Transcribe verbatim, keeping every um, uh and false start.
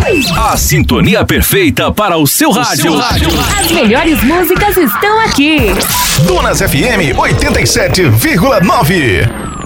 A sintonia perfeita para o seu rádio. As melhores músicas estão aqui. Dunas F M oitenta e sete vírgula nove.